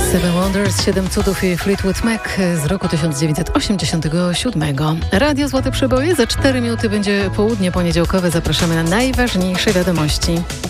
Seven Wonders, 7 cudów i Fleetwood Mac z roku 1987. Radio Złote Przeboje. Za 4 minuty będzie południe poniedziałkowe. Zapraszamy na najważniejsze wiadomości.